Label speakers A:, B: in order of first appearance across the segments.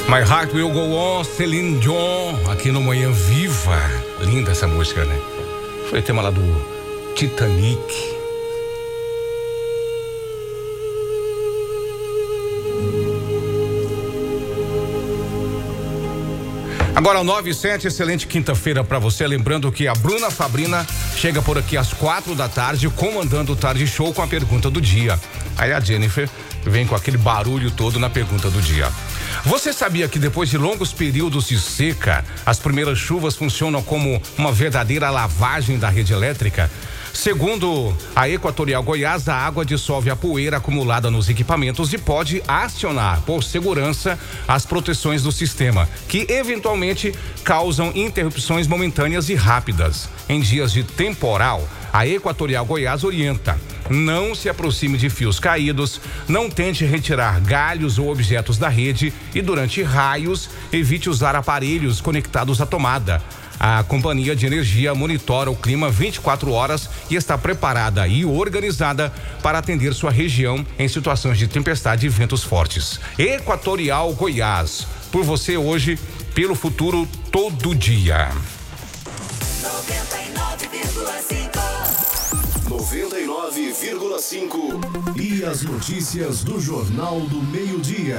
A: My Heart Will Go On, Celine Dion, aqui no Manhã Viva. Linda essa música, né? Foi o tema lá do Titanic. Agora 9h07, excelente quinta-feira pra você. Lembrando que a Bruna Fabrina chega por aqui às 4h, comandando o Tarde Show com a pergunta do dia. Aí a Jennifer vem com aquele barulho todo na pergunta do dia. Você sabia que depois de longos períodos de seca, as primeiras chuvas funcionam como uma verdadeira lavagem da rede elétrica? Segundo a Equatorial Goiás, a água dissolve a poeira acumulada nos equipamentos e pode acionar, por segurança, as proteções do sistema, que eventualmente causam interrupções momentâneas e rápidas. Em dias de temporal, a Equatorial Goiás orienta: não se aproxime de fios caídos, não tente retirar galhos ou objetos da rede e, durante raios, evite usar aparelhos conectados à tomada. A Companhia de Energia monitora o clima 24 horas e está preparada e organizada para atender sua região em situações de tempestade e ventos fortes. Equatorial Goiás, por você hoje, pelo futuro, todo dia.
B: 99,5 e as notícias do Jornal do Meio-Dia.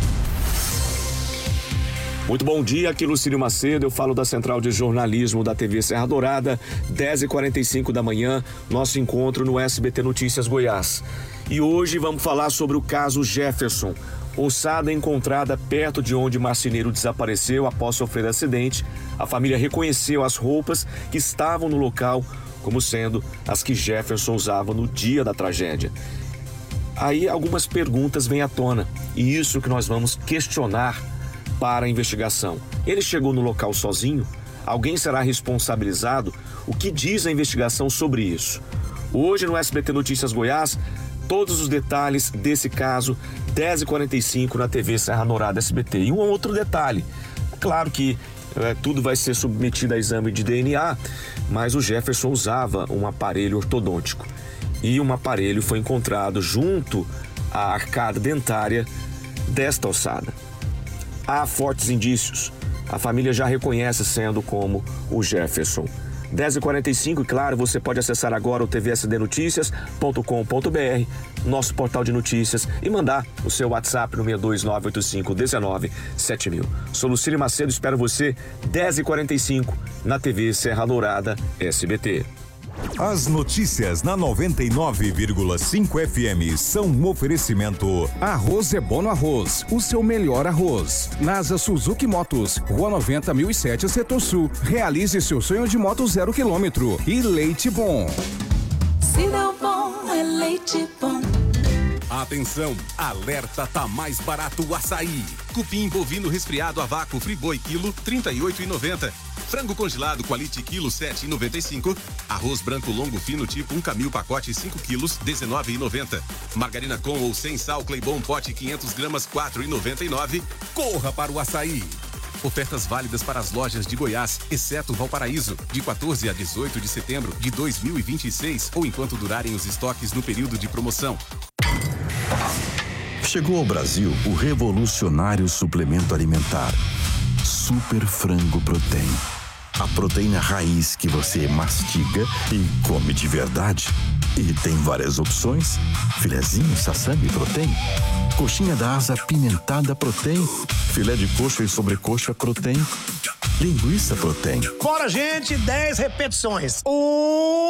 C: Muito bom dia, aqui Lucílio Macedo, eu falo da Central de Jornalismo da TV Serra Dourada, 10h45 da manhã, nosso encontro no SBT Notícias Goiás. E hoje vamos falar sobre o caso Jefferson, ossada encontrada perto de onde marceneiro desapareceu após sofrer acidente. A família reconheceu as roupas que estavam no local como sendo as que Jefferson usava no dia da tragédia. Aí algumas perguntas vêm à tona, e isso que nós vamos questionar para a investigação. Ele chegou no local sozinho? Alguém será responsabilizado? O que diz a investigação sobre isso? Hoje no SBT Notícias Goiás, todos os detalhes desse caso, 10h45 na TV Serra Dourada SBT. E um outro detalhe, claro que tudo vai ser submetido a exame de DNA, mas o Jefferson usava um aparelho ortodôntico. E um aparelho foi encontrado junto à arcada dentária desta ossada. Há fortes indícios. A família já reconhece sendo como o Jefferson. 10h45, e claro, você pode acessar agora o tvsdnoticias.com.br, nosso portal de notícias, e mandar o seu WhatsApp no 62985197000. Sou Lucílio Macedo, espero você 10h45 na TV Serra Dourada SBT.
D: As notícias na 99,5 FM são um oferecimento.
E: Arroz é bom no arroz, o seu melhor arroz. NASA Suzuki Motos, Rua 90.007, Setor Sul. Realize seu sonho de moto 0 km. E Leite Bom.
F: Se deu bom, é Leite Bom.
G: Atenção, alerta, tá mais barato o açaí. Cupim bovino resfriado a vácuo Friboi quilo, R$38,90. Frango congelado Quality quilo, R$7,95. Arroz branco longo fino tipo 1 Camil pacote 5 quilos, R$19,90. Margarina com ou sem sal Claybon pote 500 gramas, R$4,99. Corra para o açaí. Ofertas válidas para as lojas de Goiás, exceto Valparaíso, de 14 a 18 de setembro de 2026 ou enquanto durarem os estoques no período de promoção.
H: Chegou ao Brasil o revolucionário suplemento alimentar Super Frango Protein. A proteína raiz que você mastiga e come de verdade. E tem várias opções: filezinho, sassami Protein, coxinha da asa apimentada Protein, filé de coxa e sobrecoxa Protein, linguiça Protein.
I: Bora, gente, 10 repetições.